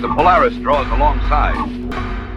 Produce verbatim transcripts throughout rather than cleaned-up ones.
The Polaris draws alongside.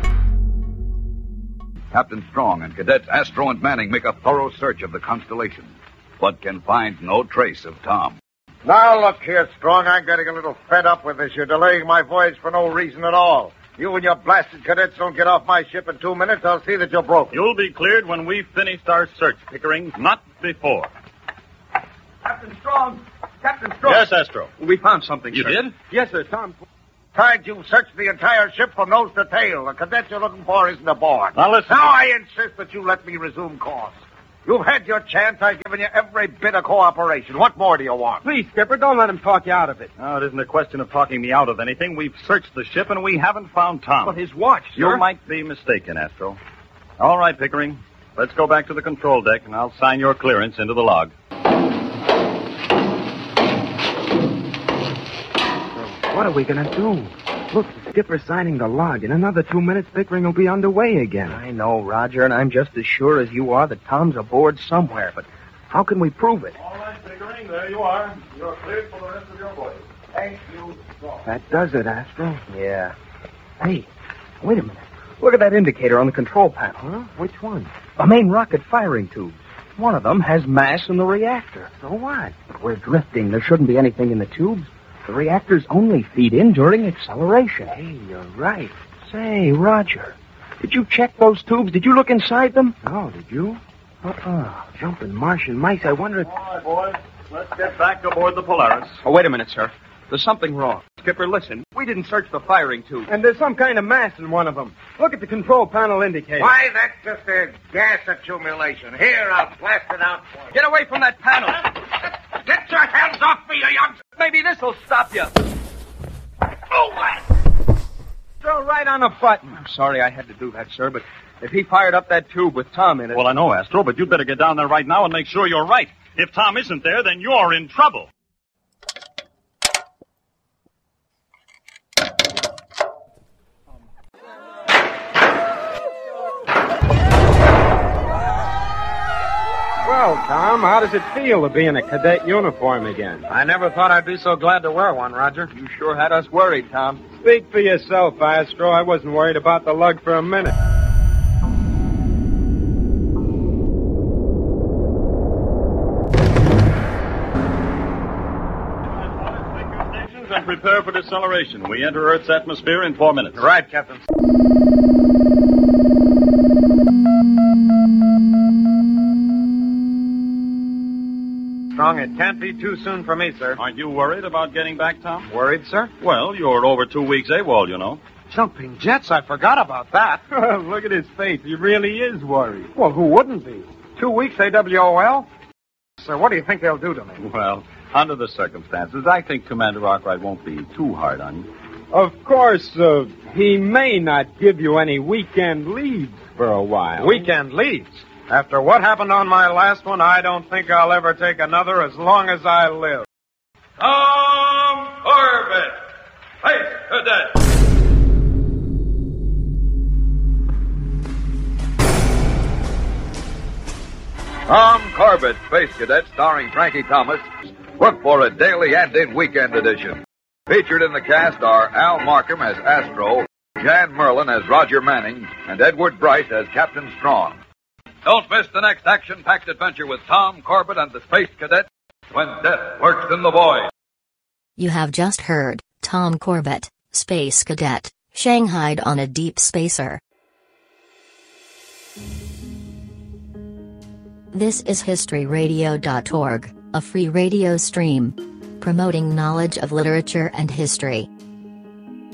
Captain Strong and Cadets Astro and Manning make a thorough search of the constellation, but can find no trace of Tom. Now, look here, Strong. I'm getting a little fed up with this. You're delaying my voyage for no reason at all. You and your blasted cadets don't get off my ship in two minutes, I'll see that you're broken. You'll be cleared when we've finished our search, Pickering, not before. Captain Strong! Captain Strong! Yes, Astro. We found something, You sir. did? Yes, sir, Tom. Tried you searched the entire ship from nose to tail. The cadets you're looking for isn't aboard. Now, listen. Now I insist that you let me resume course. You've had your chance. I've given you every bit of cooperation. What more do you want? Please, Skipper, don't let him talk you out of it. No, it isn't a question of talking me out of anything. We've searched the ship, and we haven't found Tom. But his watch, sir. You might be mistaken, Astro. All right, Pickering. Let's go back to the control deck, and I'll sign your clearance into the log. What are we going to do? Look, the skipper's signing the log. In another two minutes, Pickering will be underway again. I know, Roger, and I'm just as sure as you are that Tom's aboard somewhere. But how can we prove it? All right, Pickering, there you are. You're cleared for the rest of your voyage. Thank you. That does it, Astro. Yeah. Hey, wait a minute. Look at that indicator on the control panel. Huh? Which one? The main rocket firing tubes. One of them has mass in the reactor. So what? But we're drifting. There shouldn't be anything in the tubes. The reactors only feed in during acceleration. Hey, you're right. Say, Roger, did you check those tubes? Did you look inside them? Oh, did you? Uh-uh. Jumping Martian mice. I wonder if... All right, boys. Let's get back aboard the Polaris. Oh, wait a minute, sir. There's something wrong. Skipper, listen. We didn't search the firing tube. And there's some kind of mass in one of them. Look at the control panel indicator. Why, that's just a gas accumulation. Here, I'll blast it out for you. Get away from that panel. Get your hands off me, you young... Maybe this'll stop you. Oh, Throw right on the button. I'm sorry I had to do that, sir, but if he fired up that tube with Tom in it... Well, I know, Astro, but you'd better get down there right now and make sure you're right. If Tom isn't there, then you're in trouble. Well, Tom, how does it feel to be in a cadet uniform again? I never thought I'd be so glad to wear one, Roger. You sure had us worried, Tom. Speak for yourself, Astro. I wasn't worried about the lug for a minute. Take your stations and prepare for deceleration. We enter Earth's atmosphere in four minutes. Right, Captain. Strong, it can't be too soon for me, sir. Aren't you worried about getting back, Tom? Worried, sir? Well, you're over two weeks AWOL, you know. Jumping jets, I forgot about that. Look at his face. He really is worried. Well, who wouldn't be? Two weeks A W O L? Sir, what do you think they'll do to me? Well, under the circumstances, I think Commander Arkwright won't be too hard on you. Of course, uh, he may not give you any weekend leaves for a while. Weekend leaves? After what happened on my last one, I don't think I'll ever take another as long as I live. Tom Corbett, Space Cadet. Tom Corbett, Space Cadet, starring Frankie Thomas. Look for a daily and in weekend edition. Featured in the cast are Al Markham as Astro, Jan Merlin as Roger Manning, and Edward Bright as Captain Strong. Don't miss the next action-packed adventure with Tom Corbett and the Space Cadet when death lurks in the void. You have just heard Tom Corbett, Space Cadet, shanghaied on a deep spacer. This is history radio dot org, a free radio stream promoting knowledge of literature and history.